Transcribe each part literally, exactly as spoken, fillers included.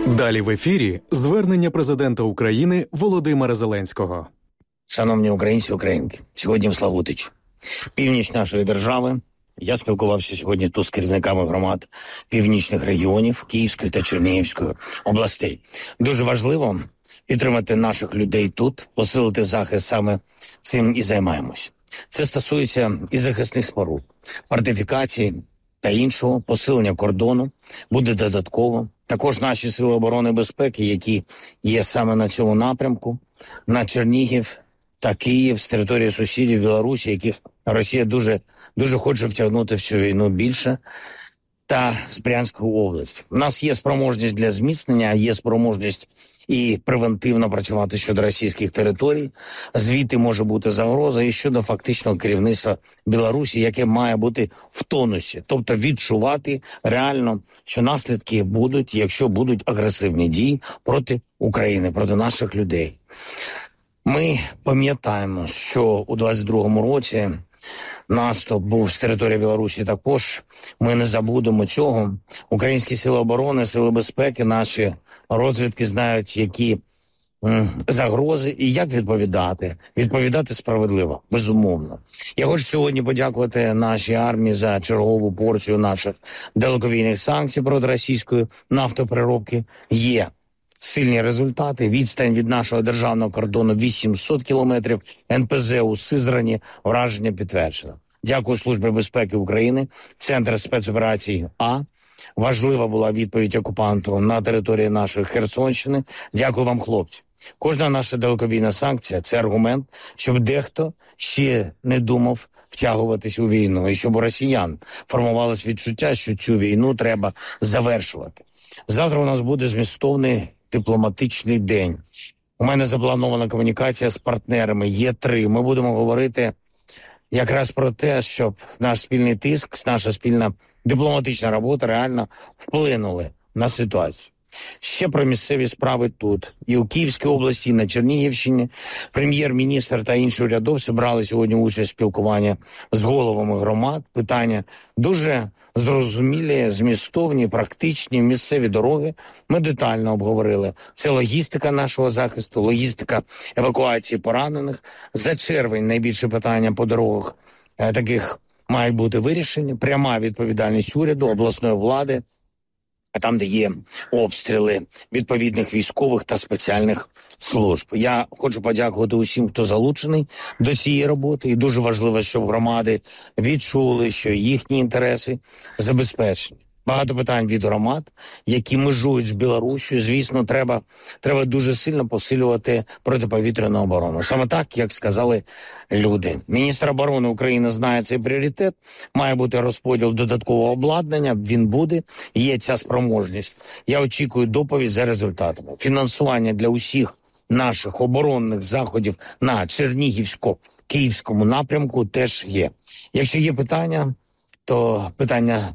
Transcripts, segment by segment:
Далі в ефірі звернення президента України Володимира Зеленського. Шановні українці, українки, сьогодні в Славутичі, північ нашої держави. Я спілкувався сьогодні тут з керівниками громад північних регіонів Київської та Чернігівської областей. Дуже важливо підтримати наших людей тут, посилити захист, саме цим і займаємось. Це стосується і захисних споруд, фортифікацій та іншого, посилення кордону буде додатково. Також наші сили оборони і безпеки, які є саме на цьому напрямку, на Чернігів та Київ, з території сусідів Білорусі, яких Росія дуже, дуже хоче втягнути в цю війну більше, та з Брянської області. У нас є спроможність для зміцнення, є спроможність і превентивно працювати щодо російських територій. Звідти може бути загроза і щодо фактичного керівництва Білорусі, яке має бути в тонусі. Тобто відчувати реально, що наслідки будуть, якщо будуть агресивні дії проти України, проти наших людей. Ми пам'ятаємо, що у двадцять другому році наступ був з території Білорусі також. Ми не забудемо цього. Українські сили оборони, сили безпеки, наші розвідки знають, які м, загрози і як відповідати. Відповідати справедливо, безумовно. Я хочу сьогодні подякувати нашій армії за чергову порцію наших далекобійних санкцій проти російської нафтопереробки. Є сильні результати. Відстань від нашого державного кордону вісімсот кілометрів. ен пе зет у Сизрані враження підтверджено. Дякую Службі безпеки України, Центр спецоперацій А. Важлива була відповідь окупанту на території нашої Херсонщини. Дякую вам, хлопці. Кожна наша далекобійна санкція – це аргумент, щоб дехто ще не думав втягуватись у війну. І щоб у росіян формувалось відчуття, що цю війну треба завершувати. Завтра у нас буде змістовний дипломатичний день. У мене запланована комунікація з партнерами. Є три. Ми будемо говорити якраз про те, щоб наш спільний тиск, наша спільна дипломатична робота реально вплинули на ситуацію. Ще про місцеві справи тут. І у Київській області, і на Чернігівщині. Прем'єр-міністр та інші урядовці брали сьогодні участь в спілкуванні з головами громад. Питання дуже зрозумілі, змістовні, практичні, місцеві дороги. Ми детально обговорили. Це логістика нашого захисту, логістика евакуації поранених. За червень найбільше питання по дорогах е, таких мають бути вирішені. Пряма відповідальність уряду, обласної влади, а там, де є обстріли відповідних військових та спеціальних служб. Я хочу подякувати усім, хто залучений до цієї роботи. І дуже важливо, щоб громади відчули, що їхні інтереси забезпечені. Багато питань від громад, які межують з Білорусією. Звісно, треба, треба дуже сильно посилювати протиповітряну оборону. Саме так, як сказали люди. Міністр оборони України знає цей пріоритет. Має бути розподіл додаткового обладнання. Він буде. Є ця спроможність. Я очікую доповідь за результатами. Фінансування для усіх наших оборонних заходів на Чернігівсько-Київському напрямку теж є. Якщо є питання, то питання...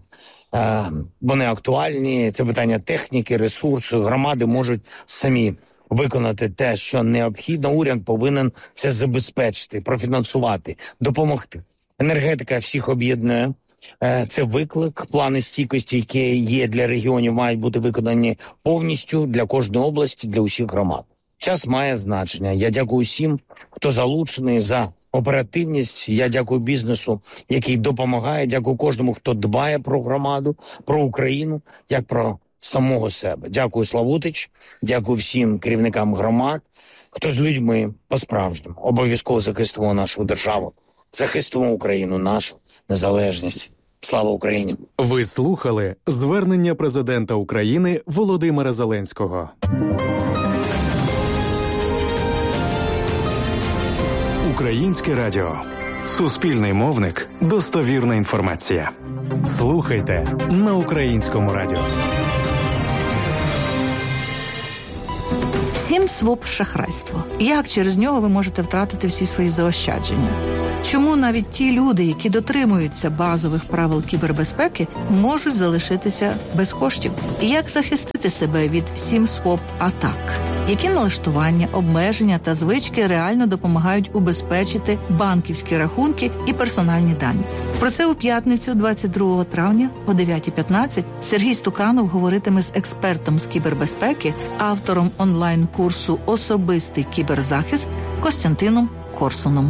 Вони актуальні, це питання техніки, ресурсу. Громади можуть самі виконати те, що необхідно. Уряд повинен це забезпечити, профінансувати, допомогти. Енергетика всіх об'єднує. Це виклик. Плани стійкості, які є для регіонів, мають бути виконані повністю для кожної області, для усіх громад. Час має значення. Я дякую всім, хто залучений за оперативність. Я дякую бізнесу, який допомагає. Дякую кожному, хто дбає про громаду, про Україну, як про самого себе. Дякую, Славутич. Дякую всім керівникам громад, хто з людьми по-справжньому. Обов'язково захистимо нашу державу, захистимо Україну, нашу незалежність. Слава Україні! Ви слухали звернення президента України Володимира Зеленського. Українське радіо. Суспільний мовник. Достовірна інформація. Слухайте на Українському радіо. Сім своп шахрайство. Як через нього ви можете втратити всі свої заощадження? Чому навіть ті люди, які дотримуються базових правил кібербезпеки, можуть залишитися без коштів? Як захистити себе від сім-своп-атак? Які налаштування, обмеження та звички реально допомагають убезпечити банківські рахунки і персональні дані? Про це у п'ятницю, двадцять другого травня о дев'ятій п'ятнадцять Сергій Стуканов говоритиме з експертом з кібербезпеки, автором онлайн-курсу «Особистий кіберзахист» Костянтином Корсуном.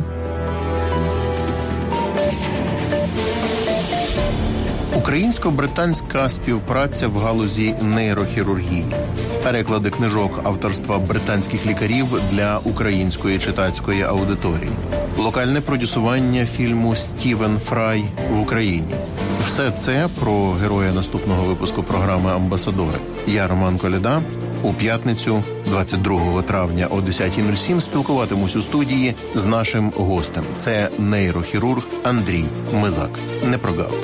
Українсько-британська співпраця в галузі нейрохірургії. Переклади книжок авторства британських лікарів для української читацької аудиторії. Локальне продюсування фільму «Стівен Фрай» в Україні. Все це про героя наступного випуску програми «Амбасадори». Я, Роман Коляда. У п'ятницю, двадцять другого травня о десятій нуль сім спілкуватимусь у студії з нашим гостем. Це нейрохірург Андрій Мизак. Не прогавте.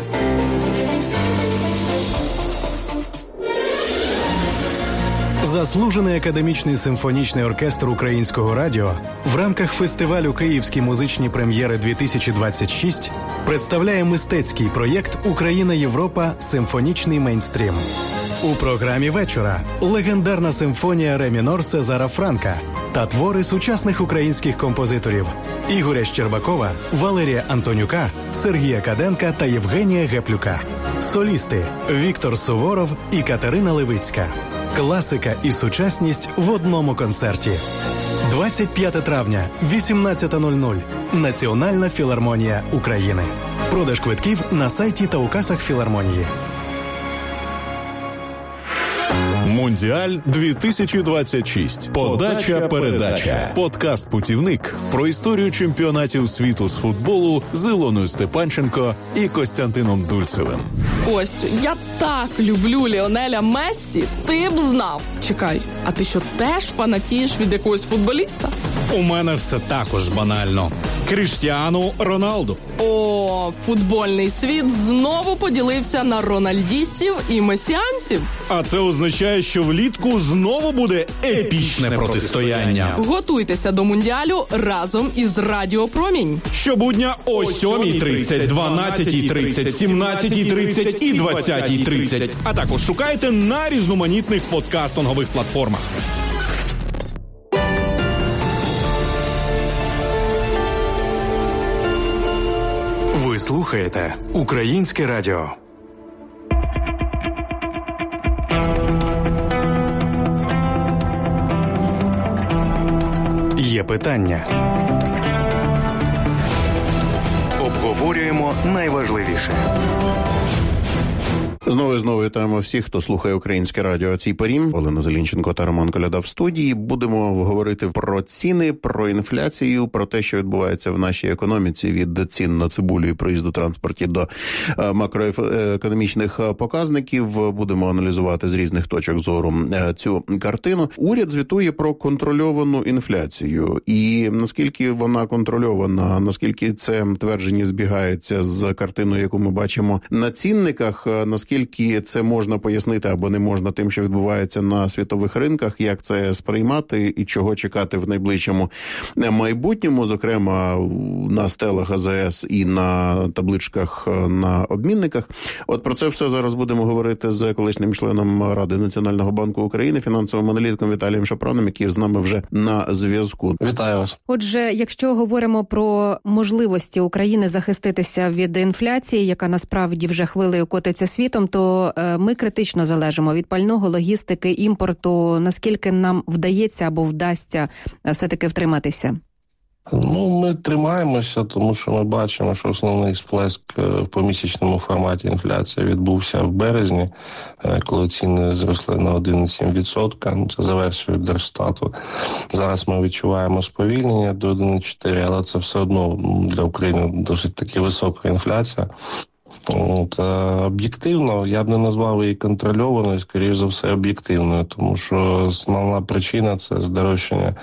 Заслужений академічний симфонічний оркестр Українського радіо в рамках фестивалю «Київські музичні прем'єри-дві тисячі двадцять шість» представляє мистецький проєкт «Україна-Європа. Симфонічний мейнстрім». У програмі вечора легендарна симфонія ре мінор Сезара Франка та твори сучасних українських композиторів Ігоря Щербакова, Валерія Антонюка, Сергія Каденка та Євгенія Геплюка. Солісти Віктор Суворов і Катерина Левицька. Класика і сучасність в одному концерті. двадцять п'яте травня, вісімнадцята нуль нуль. Національна філармонія України. Продаж квитків на сайті та у касах філармонії. Мундіаль дві тисячі двадцять шість. Подача-передача. Подкаст-путівник про історію чемпіонатів світу з футболу з Ілоною Степанченко і Костянтином Дульцевим. Костю, я так люблю Ліонеля Мессі, ти б знав. Чекай, а ти що теж фанатієш від якогось футболіста? У мене все також банально. Кріштіану Роналду. О, футбольний світ знову поділився на рональдістів і месіанців. А це означає, що влітку знову буде епічне протистояння. Готуйтеся до Мундіалю разом із Радіо Промінь. Щобудня о сьомій тридцять, дванадцятій тридцять, сімнадцятій тридцять і двадцятій тридцять. А також шукайте на різноманітних подкастингових платформах. Ви слухаєте Українське радіо. Є питання. Обговорюємо найважливіше. Знову і знову вітаємо всіх, хто слухає Українське радіо. А цій порі Олена Зелінченко та Роман Коляда в студії. Будемо говорити про ціни, про інфляцію, про те, що відбувається в нашій економіці від цін на цибулю і проїзду транспорті до макроекономічних показників. Будемо аналізувати з різних точок зору цю картину. Уряд звітує про контрольовану інфляцію. І наскільки вона контрольована, наскільки це твердження збігається з картиною, яку ми бачимо на цінниках, наскільки Наскільки це можна пояснити або не можна тим, що відбувається на світових ринках, як це сприймати і чого чекати в найближчому майбутньому, зокрема на стелах А З С і на табличках на обмінниках. От про це все зараз будемо говорити з колишнім членом Ради Національного банку України, фінансовим аналітиком Віталієм Шапроном, який з нами вже на зв'язку. Вітаю вас. Отже, якщо говоримо про можливості України захиститися від інфляції, яка насправді вже хвилею котиться світом, то ми критично залежимо від пального, логістики, імпорту. Наскільки нам вдається або вдасться все-таки втриматися? Ну, ми тримаємося, тому що ми бачимо, що основний сплеск в помісячному форматі інфляції відбувся в березні, коли ціни зросли на один цілих сім десятих відсотка. Це за версією Держстату. Зараз ми відчуваємо сповільнення до один цілих чотири десятих, але це все одно для України досить таки висока інфляція. От, об'єктивно, я б не назвав її контрольованою, скоріш за все об'єктивною, тому що основна причина – це здорожчання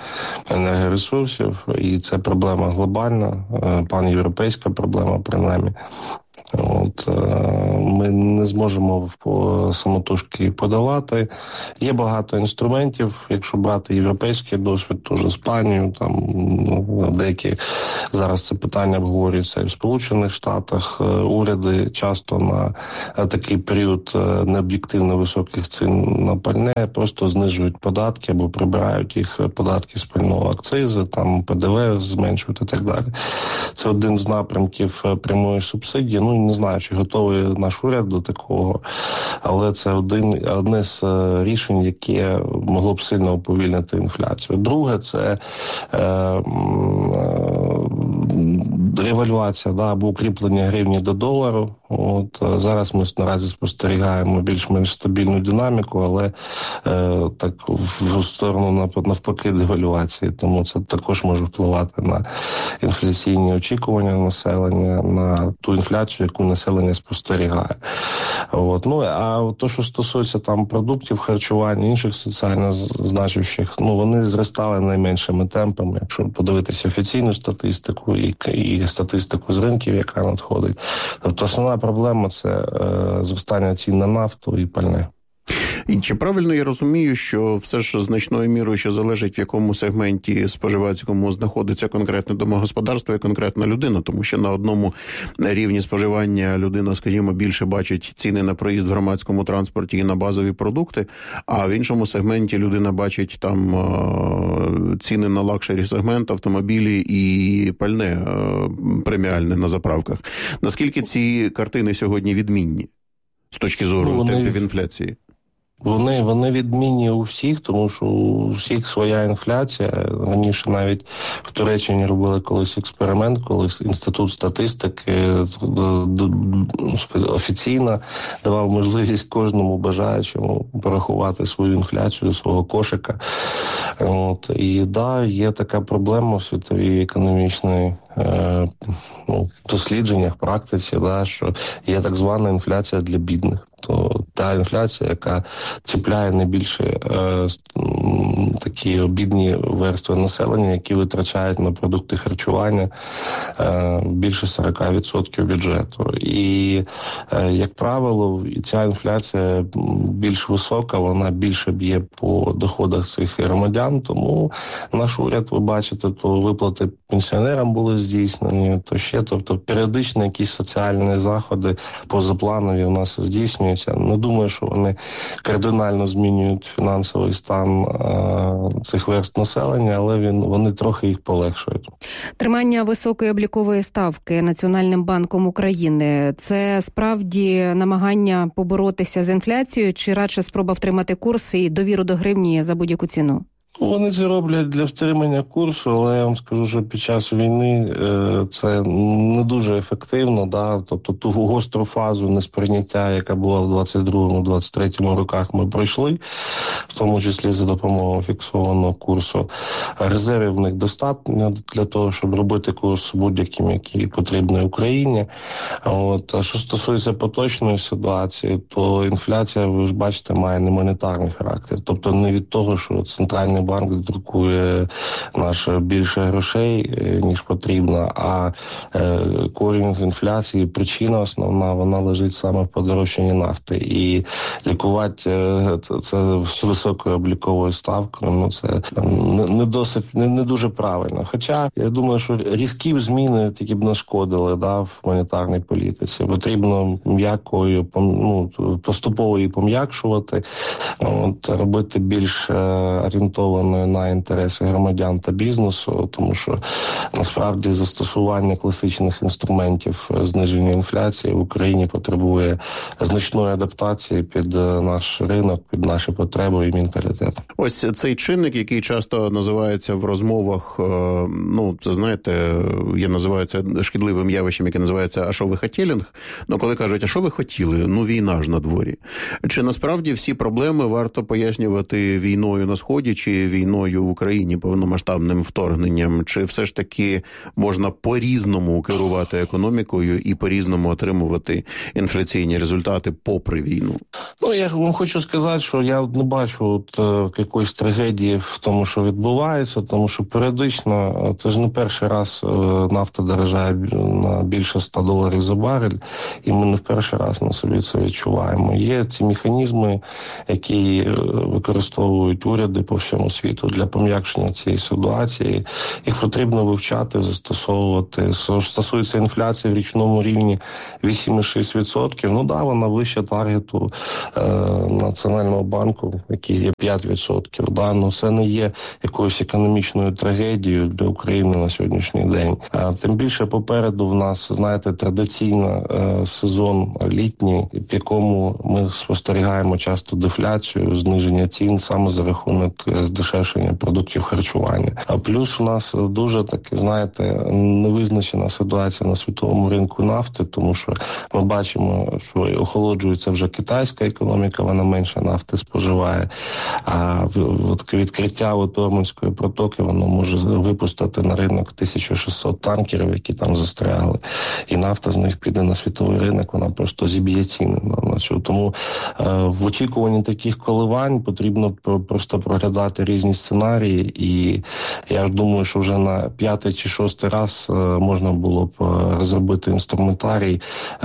енергоресурсів, і це проблема глобальна, панєвропейська проблема принаймні. От, ми не зможемо самотужки подавати. Є багато інструментів, якщо брати європейський досвід, тож Іспанію, там ну, деякі зараз це питання обговорюється і в Сполучених Штатах. Уряди часто на такий період необ'єктивно високих цін на пальне просто знижують податки або прибирають їх податки з пального, акцизи, там ПДВ зменшують і так далі. Це один з напрямків прямої субсидії. Ну, не знаю, чи готовий наш уряд до такого, але це один, одне з рішень, яке могло б сильно уповільнити інфляцію. Друге, це е, е, ревальвація, да, або укріплення гривні до долару. От, зараз ми наразі спостерігаємо більш-менш стабільну динаміку, але е, так в сторону навпаки девальвації, тому це також може впливати на інфляційні очікування населення, на ту інфляцію, яку населення спостерігає. От. Ну, а то, що стосується там продуктів харчування, інших соціально значущих, ну, вони зростали найменшими темпами, якщо подивитися офіційну статистику і, і статистику з ринків, яка надходить. Тобто основна проблема – це е, зростання цін на нафту і пальне. І чи правильно я розумію, що все ж значною мірою ще залежить, в якому сегменті споживацькому знаходиться конкретне домогосподарство і конкретна людина, тому що на одному рівні споживання людина, скажімо, більше бачить ціни на проїзд в громадському транспорті і на базові продукти, а в іншому сегменті людина бачить там ціни на лакшері сегмент, автомобілі і пальне преміальне на заправках. Наскільки ці картини сьогодні відмінні з точки зору ну, темпів інфляції? Вони, вони відмінні у всіх, тому що у всіх своя інфляція. Раніше навіть в Туреччині робили колись експеримент, коли Інститут статистики офіційно давав можливість кожному бажаючому порахувати свою інфляцію, свого кошика. От. І да, є така проблема в світовій економічній е, ну, дослідженнях, практиці, да, що є так звана інфляція для бідних. То та інфляція, яка чіпляє найбільше е, такі бідні верстви населення, які витрачають на продукти харчування е, більше сорок відсотків бюджету. І, е, як правило, ця інфляція більш висока, вона більше б'є по доходах цих громадян, тому наш уряд, ви бачите, то виплати пенсіонерам були здійснені, то ще, тобто періодично якісь соціальні заходи позапланові у нас здійснюються. Не думаю, що вони кардинально змінюють фінансовий стан е, цих верст населення, але він, вони трохи їх полегшують. Тримання високої облікової ставки Національним банком України – це справді намагання поборотися з інфляцією чи радше спроба втримати курс і довіру до гривні за будь-яку ціну? Вони це роблять для втримання курсу, але я вам скажу, що під час війни це не дуже ефективно, да? Тобто ту гостру фазу несприйняття, яка була в двадцять другому - двадцять третьому роках, ми пройшли, в тому числі за допомогою фіксованого курсу. Резервів в них достатньо для того, щоб робити курс будь-яким, який потрібний Україні. От. А що стосується поточної ситуації, то інфляція, ви ж бачите, має не монетарний характер. Тобто не від того, що центральний банк друкує наш більше грошей, ніж потрібно, а е, корінь інфляції, причина основна, вона лежить саме в подорожчанні нафти. І лікувати е, це високою обліковою ставкою, ну це не, не досить, не, не дуже правильно. Хоча, я думаю, що різкі зміни тільки б нашкодили, да, в монетарній політиці. Потрібно м'якою, ну, поступово її пом'якшувати, от, робити більш орієнтованою на інтереси громадян та бізнесу, тому що насправді застосування класичних інструментів зниження інфляції в Україні потребує значної адаптації під наш ринок, під наші потреби і менталітет. Ось цей чинник, який часто називається в розмовах, ну, це, знаєте, є називається шкідливим явищем, яке називається «а що ви хотєлінг?». Ну, коли кажуть, а що ви хотіли? Ну, війна ж на дворі. Чи насправді всі проблеми варто пояснювати війною на Сході, чи цією війною в Україні, повномасштабним вторгненням? Чи все ж таки можна по-різному керувати економікою і по-різному отримувати інфляційні результати попри війну? Ну, я вам хочу сказати, що я не бачу от, е, якоїсь трагедії в тому, що відбувається, тому що періодично, це ж не перший раз е, нафта дорожає на більше ста доларів за барель, і ми не в перший раз на собі це відчуваємо. Є ці механізми, які використовують уряди по всьому світу для пом'якшення цієї ситуації. Їх потрібно вивчати, застосовувати. Що стосується інфляції в річному рівні вісім цілих шість десятих відсотка, ну да, вона вища таргету е, Національного банку, який є п'ять відсотків. Да, ну це не є якоюсь економічною трагедією для України на сьогоднішній день. А тим більше попереду в нас, знаєте, традиційно е, сезон літній, в якому ми спостерігаємо часто дефляцію, зниження цін саме за рахунок здешевшення продуктів харчування. А плюс у нас дуже таки, знаєте, невизначена ситуація на світовому ринку нафти, тому що ми бачимо, що охолоджується вже китайська економіка, вона менше нафти споживає, а відкриття Орманської протоки воно може випустити на ринок тисячу шістсот танкерів, які там застрягли, і нафта з них піде на світовий ринок, вона просто зіб'є ціни на цю. Тому е, в очікуванні таких коливань потрібно просто проглядати різні сценарії, і я ж думаю, що вже на п'ятий чи шостий раз е, можна було б розробити інструментарій,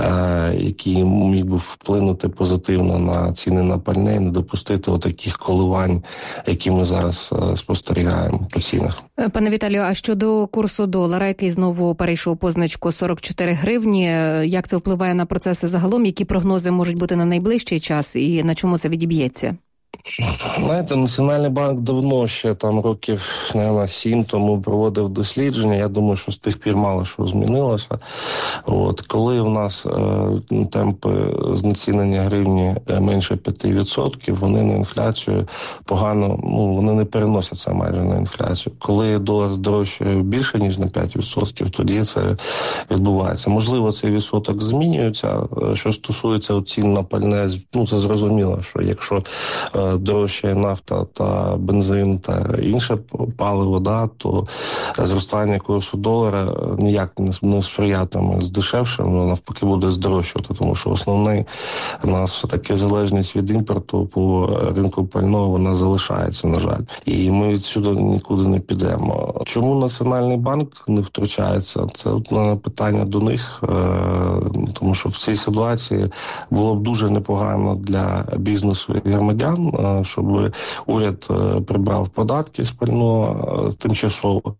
е, який міг би вплинути позитивно на ціни на пальне і не допустити отаких коливань, які ми зараз е, спостерігаємо по цінах. Пане Віталію, а щодо курсу долара, який знову перейшов позначку сорок чотири гривні, як це впливає на процеси загалом, які прогнози можуть бути на найближчий час і на чому це відіб'ється? Знаєте, Національний банк давно, ще там років, мабуть, сім тому проводив дослідження. Я думаю, що з тих пір мало що змінилося. От, коли у нас е, темпи знецінення гривні менше п'ять відсотків, вони на інфляцію погано, ну, вони не переносяться майже на інфляцію. Коли долар здорожчає більше, ніж на п'ять відсотків, тоді це відбувається. Можливо, цей відсоток змінюється. Що стосується цін на пальне, ну, це зрозуміло, що якщо е, дорожчає нафта та бензин та інше паливо, да, то зростання курсу долара ніяк не сприятиме здешевшим, але навпаки буде здорожчувати, тому що основний у нас все-таки залежність від імпорту по ринку пального, вона залишається, на жаль. І ми відсюди нікуди не підемо. Чому Національний банк не втручається? Це питання до них, тому що в цій ситуації було б дуже непогано для бізнесу і громадян, щоб уряд прибрав податки з пального тимчасово,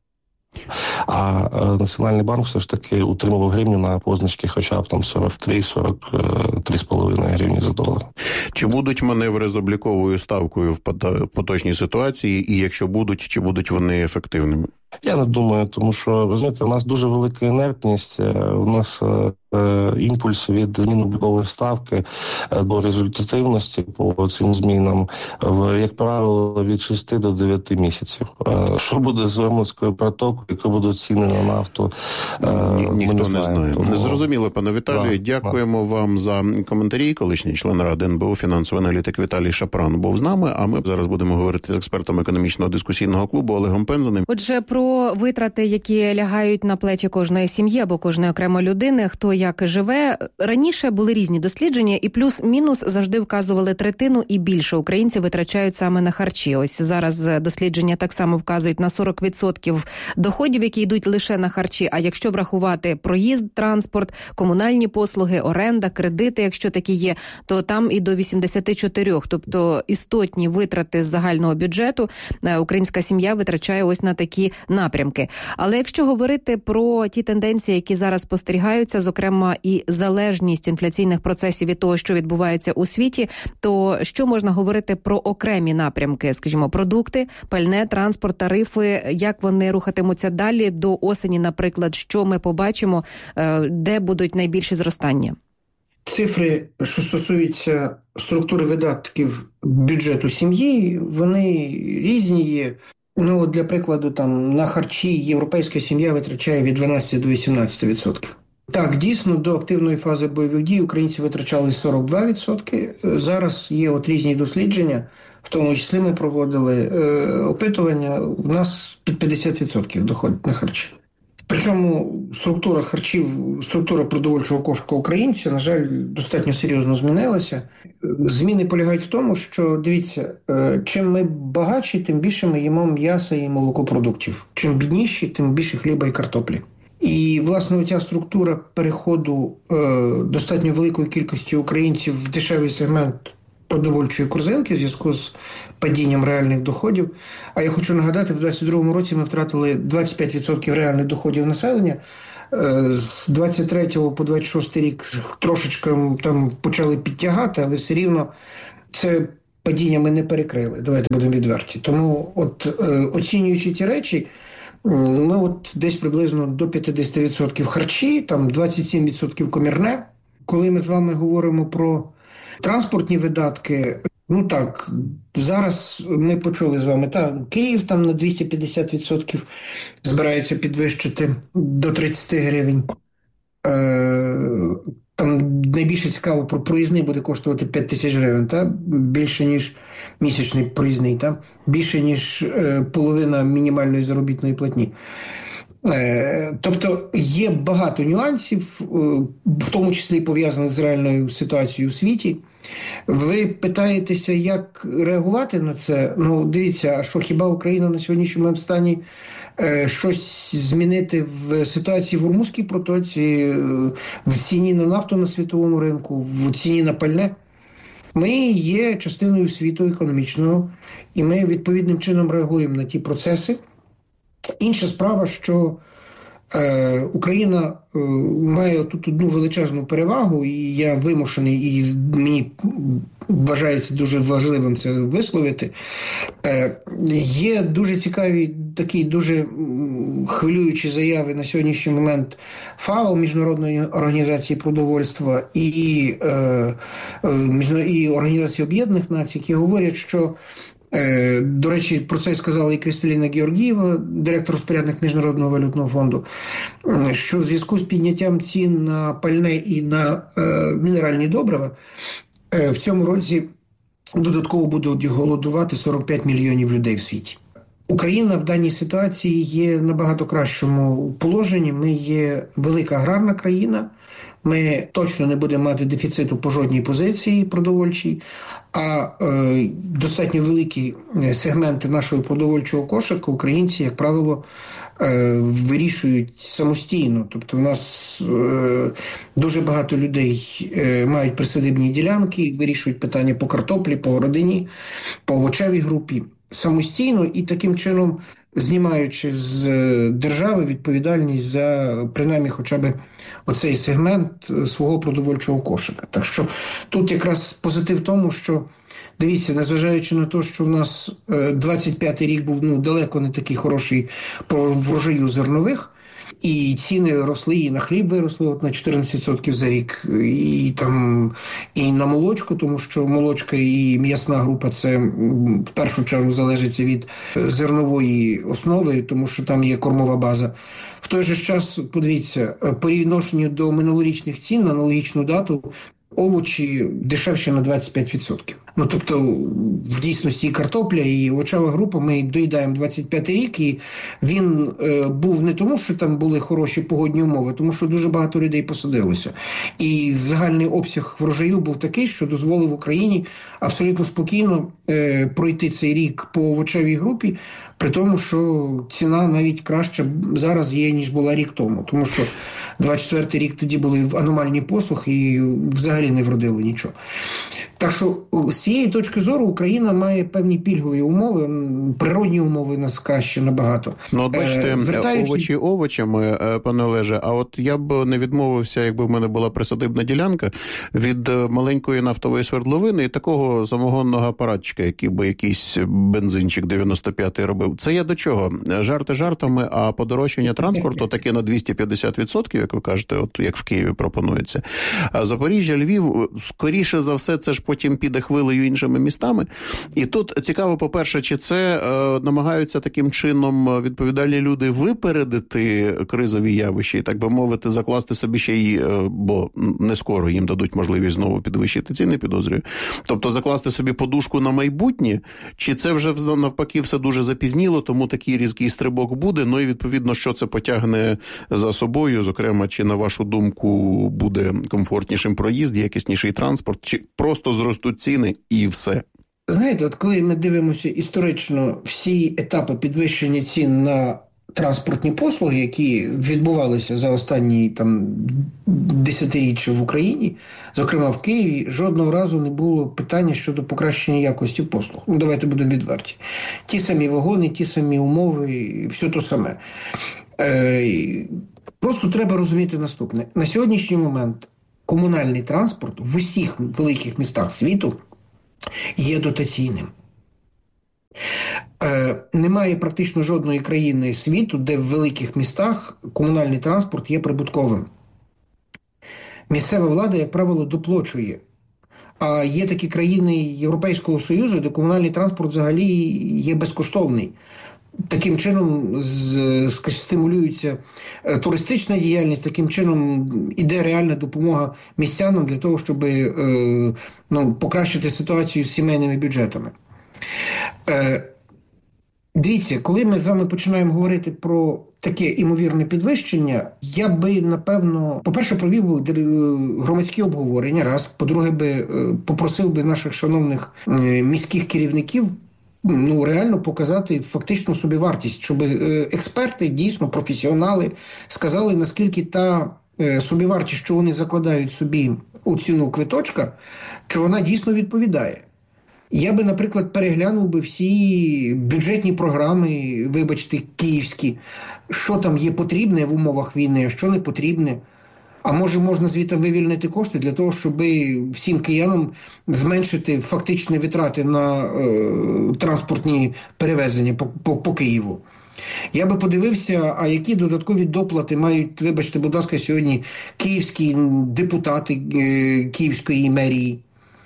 а Національний банк все ж таки утримував гривню на позначки хоча б там сорок три - сорок три з половиною гривні за долар. Чи будуть маневри з обліковою ставкою в поточній ситуації, і якщо будуть, чи будуть вони ефективними? Я не думаю, тому що, ви знаєте, у нас дуже велика інертність, у нас е, імпульс від змін облікової ставки до результативності по цим змінам, в, як правило, від шести до дев'яти місяців. Е, що буде з Орманською протокою, які будуть ціни на нафту, е, Ні, ніхто не, не знає. Тому... Зрозуміло, пане Віталію, да, дякуємо да. вам за коментарі. Колишній член Ради ен бе у, фінансовий аналітик Віталій Шапран був з нами, а ми зараз будемо говорити з експертом економічного дискусійного клубу Олегом Пензеним. Отже, про витрати, які лягають на плечі кожної сім'ї або кожної окремої людини, хто як живе. Раніше були різні дослідження, і плюс-мінус завжди вказували третину і більше українців витрачають саме на харчі. Ось зараз дослідження так само вказують на сорок відсотків доходів, які йдуть лише на харчі. А якщо врахувати проїзд, транспорт, комунальні послуги, оренда, кредити, якщо такі є, то там і до вісімдесят чотири. Тобто істотні витрати з загального бюджету українська сім'я витрачає ось на такі напрямки. Але якщо говорити про ті тенденції, які зараз спостерігаються, зокрема і залежність інфляційних процесів від того, що відбувається у світі, то що можна говорити про окремі напрямки, скажімо, продукти, пальне, транспорт, тарифи, як вони рухатимуться далі до осені, наприклад, що ми побачимо, де будуть найбільші зростання? Цифри, що стосуються структури видатків бюджету сім'ї, вони різні є. Ну, для прикладу, там на харчі європейська сім'я витрачає від дванадцяти до вісімнадцяти відсотків. Так, дійсно, до активної фази бойових дій українці витрачали сорок два відсотки. Зараз є от різні дослідження, в тому числі ми проводили е, опитування, у нас під п'ятдесят відсотків доходить на харчі. Причому структура харчів, структура продовольчого кошика українця, на жаль, достатньо серйозно змінилася. Зміни полягають в тому, що, дивіться, чим ми багатші, тим більше ми їмо м'яса і молокопродуктів. Чим бідніші, тим більше хліба і картоплі. І, власне, ця структура переходу е, достатньо великої кількості українців в дешевий сегмент продовольчої корзинки в зв'язку з падінням реальних доходів. А я хочу нагадати, в двадцять другому році ми втратили двадцять п'ять відсотків реальних доходів населення. З двадцять третього по двадцять шостий рік трошечки там почали підтягати, але все рівно це падіння ми не перекрили. Давайте будемо відверті. Тому от оцінюючи ті речі, ми от десь приблизно до п'ятдесят відсотків харчі, там двадцять сім відсотків комірне. Коли ми з вами говоримо про транспортні видатки, ну так, зараз ми почули з вами, так, Київ там на двісті п'ятдесят відсотків збирається підвищити до тридцять гривень. Е, там найбільше цікаво, про проїзний буде коштувати п'ять тисяч гривень, та? Більше, ніж місячний проїзний, та? Більше, ніж е, половина мінімальної заробітної платні. Тобто є багато нюансів, в тому числі пов'язаних з реальною ситуацією у світі. Ви питаєтеся, як реагувати на це? Ну, дивіться, а що хіба Україна на сьогоднішньому стані щось змінити в ситуації в Ормузькій протоці, в ціні на нафту на світовому ринку, в ціні на пальне? Ми є частиною світу економічного, і ми відповідним чином реагуємо на ті процеси. Інша справа, що е, Україна е, має тут одну величезну перевагу, і я вимушений, і мені вважається дуже важливим це висловити. Е, є дуже цікаві, такі дуже хвилюючі заяви на сьогоднішній момент ФАО, Міжнародної організації продовольства, і, е, е, і Організації Об'єднаних Націй, які говорять, що до речі, про це сказала і Кристаліна Георгієва, директор-розпорядник Міжнародного валютного фонду, що в зв'язку з підняттям цін на пальне і на е, мінеральні добрива в цьому році додатково будуть голодувати сорок п'ять мільйонів людей в світі. Україна в даній ситуації є набагато кращому положенні. Ми є велика аграрна країна, ми точно не будемо мати дефіциту по жодній позиції продовольчій, а е, достатньо великі сегменти нашого продовольчого кошика українці, як правило, е, вирішують самостійно. Тобто у нас е, дуже багато людей е, мають присадибні ділянки, вирішують питання по картоплі, по родині, по овочевій групі самостійно і таким чином знімаючи з держави відповідальність за, принаймні, хоча б оцей сегмент свого продовольчого кошика. Так що тут якраз позитив в тому, що, дивіться, незважаючи на те, що в нас двадцять п'ятий рік був ну, далеко не такий хороший по врожаю зернових, і ціни росли, і на хліб виросли от на чотирнадцять відсотків за рік, і там і на молочку, тому що молочка і м'ясна група це в першу чергу залежить від зернової основи, тому що там є кормова база. В той же час, подивіться, по відношенню до минулорічних цін на аналогічну дату овочі дешевші на двадцять п'ять відсотків. Ну, тобто, в дійсності і картопля, і овочева група, ми доїдаємо двадцять п'ятий рік, і він е, був не тому, що там були хороші погодні умови, тому що дуже багато людей посадилося. І загальний обсяг врожаю був такий, що дозволив Україні абсолютно спокійно е, пройти цей рік по овочевій групі, при тому, що ціна навіть краща зараз є, ніж була рік тому. Тому що двадцять четвертий рік тоді були аномальні посухи і взагалі не вродило нічого. Так що з цієї точки зору Україна має певні пільгові умови, природні умови у нас краще набагато. Ну, от бачите, Вертаючи... овочі овочами, пане Олеже, а от я б не відмовився, якби в мене була присадибна ділянка, від маленької нафтової свердловини і такого самогонного апаратчика, який би якийсь бензинчик дев'яносто п'ятий робив. Це я до чого? Жарти жартами, а подорожчання транспорту таке на двісті п'ятдесят відсотків, як ви кажете, от як в Києві пропонується. А Запоріжжя, Львів, скоріше за все, це ж по потім піде хвилею іншими містами. І тут цікаво, по-перше, чи це е, намагаються таким чином відповідальні люди випередити кризові явища і, так би мовити, закласти собі ще й, е, бо не скоро їм дадуть можливість знову підвищити ціни, підозрюю. Тобто закласти собі подушку на майбутнє, чи це вже навпаки все дуже запізніло, тому такий різкий стрибок буде, ну і відповідно, що це потягне за собою, зокрема, чи на вашу думку буде комфортнішим проїзд, якісніший транспорт, чи просто зростуть ціни і все? Знаєте, от коли ми дивимося історично всі етапи підвищення цін на транспортні послуги, які відбувалися за останні там десятиріччя в Україні, зокрема в Києві, жодного разу не було питання щодо покращення якості послуг. Ну, давайте будемо відверті. Ті самі вагони, ті самі умови, все то саме. Е, просто треба розуміти наступне. На сьогоднішній момент комунальний транспорт в усіх великих містах світу є дотаційним. Е, немає практично жодної країни світу, де в великих містах комунальний транспорт є прибутковим. Місцева влада, як правило, доплачує. А є такі країни Європейського Союзу, де комунальний транспорт взагалі є безкоштовний. Таким чином стимулюється туристична діяльність, таким чином іде реальна допомога містянам для того, щоб ну, покращити ситуацію з сімейними бюджетами. Дивіться, коли ми з вами починаємо говорити про таке імовірне підвищення, я би, напевно, по-перше, провів би громадські обговорення, раз, по-друге, би попросив би наших шановних міських керівників ну, реально показати фактичну собівартість, щоб експерти, дійсно, професіонали, сказали, наскільки та собівартість, що вони закладають собі у ціну квиточка, що вона дійсно відповідає. Я би, наприклад, переглянув би всі бюджетні програми, вибачте, київські, що там є потрібне в умовах війни, а що не потрібне. А може можна звідти вивільнити кошти для того, щоб всім киянам зменшити фактичні витрати на е, транспортні перевезення по, по, по Києву. Я би подивився, а які додаткові доплати мають, вибачте, будь ласка, сьогодні київські депутати е, Київської мерії.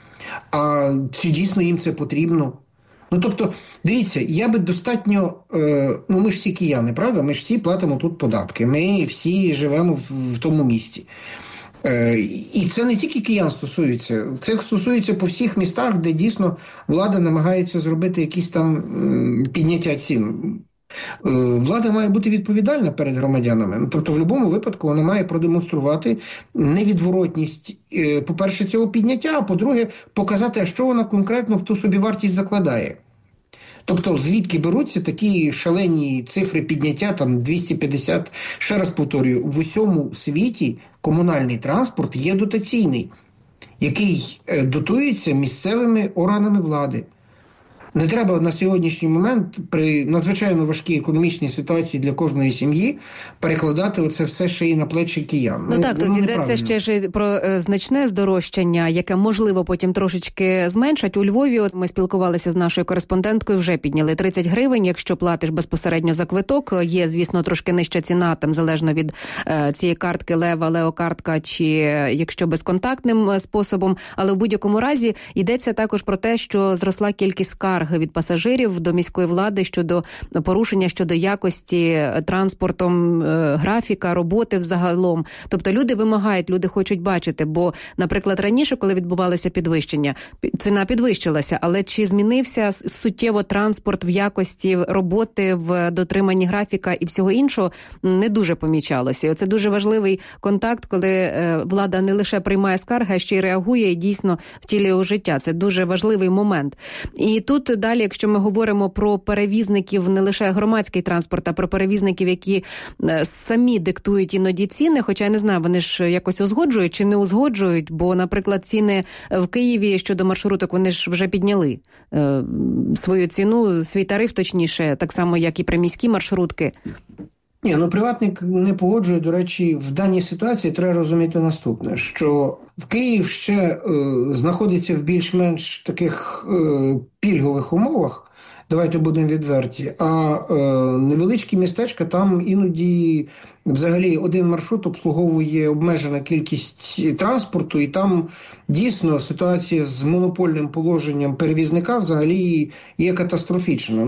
А чи дійсно їм це потрібно? Ну, тобто, дивіться, я би достатньо, е, ну, ми ж всі кияни, правда? Ми ж всі платимо тут податки, ми всі живемо в, в тому місті. Е, і це не тільки киян стосується, це стосується по всіх містах, де дійсно влада намагається зробити якісь там м, підняття цін. Е, влада має бути відповідальна перед громадянами. Тобто, в будь-якому випадку вона має продемонструвати невідворотність, е, по-перше, цього підняття, а по-друге, показати, а що вона конкретно в ту собівартість закладає. Тобто, звідки беруться такі шалені цифри підняття, там двісті п'ятдесят, ще раз повторюю, в усьому світі комунальний транспорт є дотаційний, який дотується місцевими органами влади. Не треба на сьогоднішній момент при надзвичайно важкій економічній ситуації для кожної сім'ї перекладати оце все ще й на плечі киян. Ну, ну так, тут йдеться ще ж про е, значне здорожчання, яке можливо потім трошечки зменшать. У Львові от ми спілкувалися з нашою кореспонденткою, вже підняли тридцять гривень, якщо платиш безпосередньо за квиток. Є, звісно, трошки нижча ціна, там залежно від е, цієї картки Лева, Леокартка, чи е, якщо безконтактним способом. Але в будь-якому разі йдеться також про те, що зросла кількість скарг від пасажирів до міської влади щодо порушення щодо якості транспортом графіка, роботи взагалом. Тобто люди вимагають, люди хочуть бачити, бо, наприклад, раніше, коли відбувалося підвищення, ціна підвищилася, але чи змінився суттєво транспорт в якості роботи, в дотриманні графіка і всього іншого, не дуже помічалося. І оце дуже важливий контакт, коли влада не лише приймає скарги, а ще й реагує і дійсно втілює у життя. Це дуже важливий момент. І тут далі, якщо ми говоримо про перевізників, не лише громадський транспорт, а про перевізників, які самі диктують іноді ціни, хоча я не знаю, вони ж якось узгоджують чи не узгоджують, бо, наприклад, ціни в Києві щодо маршруток, вони ж вже підняли е, свою ціну, свій тариф, точніше, так само, як і приміські маршрутки. Ні, ну приватник не погоджує. До речі, в даній ситуації треба розуміти наступне, що в Київ ще е, знаходиться в більш-менш таких е, пільгових умовах давайте будемо відверті. А е, невеличкі містечка, там іноді взагалі один маршрут обслуговує обмежена кількість транспорту, і там дійсно ситуація з монопольним положенням перевізника взагалі є катастрофічною.